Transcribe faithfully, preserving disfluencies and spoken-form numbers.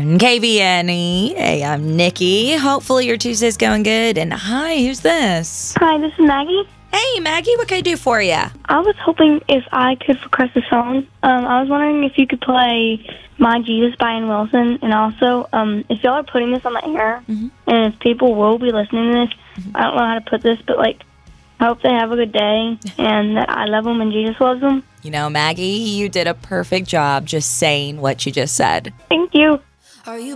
K V N E. Hey, I'm Nikki. Hopefully your Tuesday's going good. And hi, who's this? Hi, this is Maggie. Hey, Maggie, what can I do for you? I was hoping if I could request a song. Um, I was wondering if you could play My Jesus by Ann Wilson. And also, um, if y'all are putting this on the air, mm-hmm. and if people will be listening to this, mm-hmm. I don't know how to put this, but, like, I hope they have a good day and that I love them and Jesus loves them. You know, Maggie, you did a perfect job just saying what you just said. Thank you. Are you